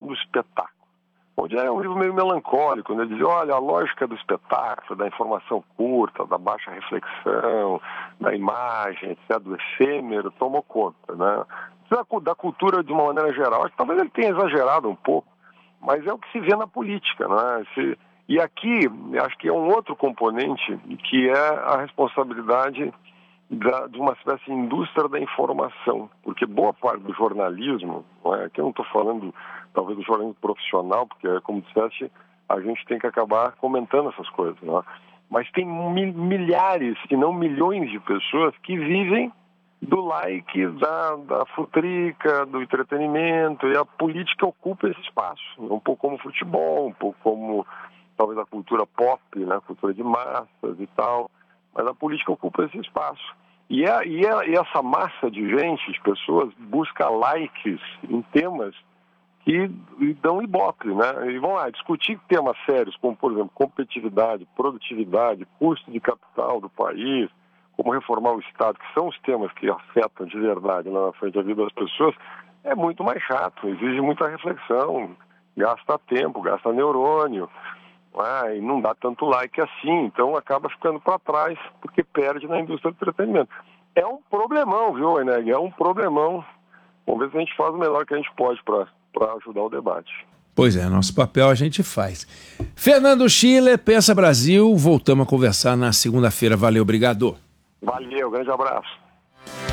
do espetáculo. Onde é um livro meio melancólico, né? Ele diz, olha, a lógica do espetáculo, da informação curta, da baixa reflexão, da imagem, etc., do efêmero, tomou conta, né? Da cultura de uma maneira geral. Acho que talvez ele tenha exagerado um pouco, mas é o que se vê na política, né? E aqui, acho que é um outro componente, que é a responsabilidade de uma espécie de indústria da informação, porque boa parte do jornalismo, não é? Aqui eu não estou falando talvez do jornalismo profissional, porque, como disseste, a gente tem que acabar comentando essas coisas, não é? Mas tem milhares, se não milhões de pessoas que vivem do like, da futrica, do entretenimento, e a política ocupa esse espaço, um pouco como futebol, um pouco como talvez a cultura pop, né, a cultura de massas e tal, mas a política ocupa esse espaço. E essa massa de gente, de pessoas, busca likes em temas que dão ibope, né? E vão lá discutir temas sérios, como, por exemplo, competitividade, produtividade, custo de capital do país, como reformar o Estado, que são os temas que afetam de verdade lá na frente a vida das pessoas, é muito mais chato, exige muita reflexão, gasta tempo, gasta neurônio, e não dá tanto like assim, então acaba ficando para trás, porque perde na indústria do entretenimento. É um problemão, viu, Eneg? É um problemão. Vamos ver se a gente faz o melhor que a gente pode para ajudar o debate. Pois é, nosso papel a gente faz. Fernando Schiller, Pensa Brasil, voltamos a conversar na segunda-feira. Valeu, obrigado. Valeu, grande abraço.